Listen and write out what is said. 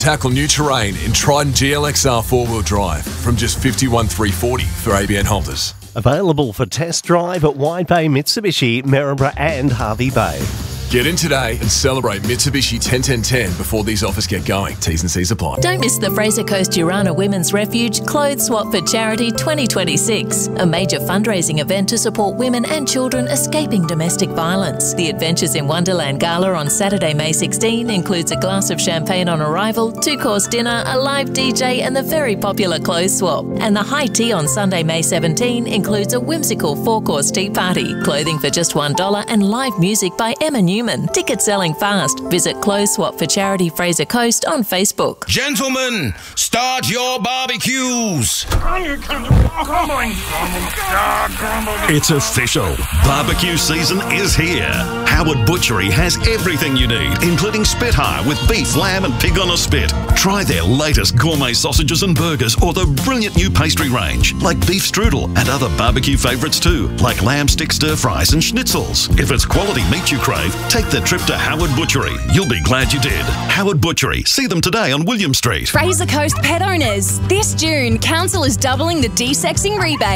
Tackle new terrain in Trident GLXR 4-wheel drive from just $51,340 for ABN holders. Available for test drive at Wide Bay Mitsubishi, Maryborough and Harvey Bay. Get in today and celebrate Mitsubishi 10-10-10 before these offers get going. T's and C's apply. Don't miss the Fraser Coast Urana Women's Refuge Clothes Swap for Charity 2026, a major fundraising event to support women and children escaping domestic violence. The Adventures in Wonderland Gala on Saturday, May 16 includes a glass of champagne on arrival, 2-course dinner, a live DJ and the very popular clothes swap. And the high tea on Sunday, May 17 includes a whimsical 4-course tea party, clothing for just $1 and live music by Emma Newman. Tickets selling fast. Visit Clothes Swap for Charity Fraser Coast on Facebook. Gentlemen, start your barbecues. It's official. Barbecue season is here. Howard Butchery has everything you need, including spit hire with beef, lamb and pig on a spit. Try their latest gourmet sausages and burgers or the brilliant new pastry range, like beef strudel and other barbecue favourites too, like lamb stick stir fries and schnitzels. If it's quality meat you crave, take the trip to Howard Butchery. You'll be glad you did. Howard Butchery. See them today on William Street. Fraser Coast pet owners. This June, Council is doubling the desexing rebate.